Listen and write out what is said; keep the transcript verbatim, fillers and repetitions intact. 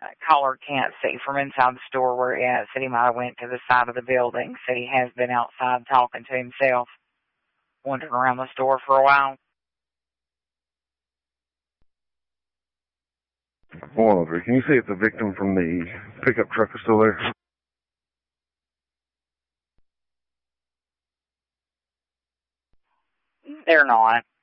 Uh, caller can't see from inside the store where he at. Said he might have went to the side of the building. Said he has been outside talking to himself, wandering around the store for a while. One oh three, can you see if the victim from the pickup truck is still there? They're not.